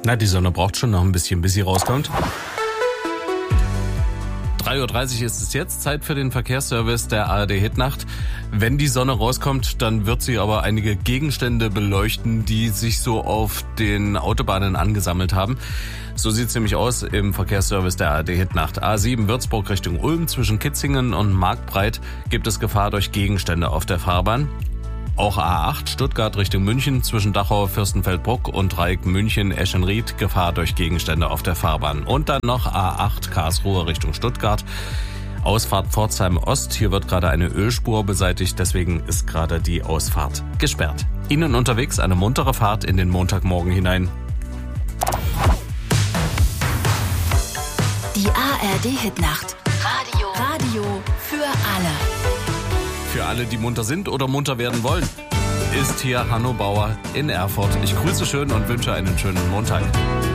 Na, die Sonne braucht schon noch ein bisschen, bis sie rauskommt. 3:30 Uhr ist es jetzt, Zeit für den Verkehrsservice der ARD Hitnacht. Wenn die Sonne rauskommt, dann wird sie aber einige Gegenstände beleuchten, die sich so auf den Autobahnen angesammelt haben. So sieht's nämlich aus im Verkehrsservice der ARD Hitnacht. A7 Würzburg Richtung Ulm zwischen Kitzingen und Marktbreit gibt es Gefahr durch Gegenstände auf der Fahrbahn. Auch A8 Stuttgart Richtung München zwischen Dachau, Fürstenfeldbruck und Dreieck München Eschenried Gefahr durch Gegenstände auf der Fahrbahn. Und dann noch A8 Karlsruhe Richtung Stuttgart. Ausfahrt Pforzheim Ost. Hier wird gerade eine Ölspur beseitigt, deswegen ist gerade die Ausfahrt gesperrt. Ihnen unterwegs eine muntere Fahrt in den Montagmorgen hinein. Die ARD Hitnacht. Radio für alle. Für alle, die munter sind oder munter werden wollen, ist hier Hanno Bauer in Erfurt. Ich grüße schön und wünsche einen schönen Montag.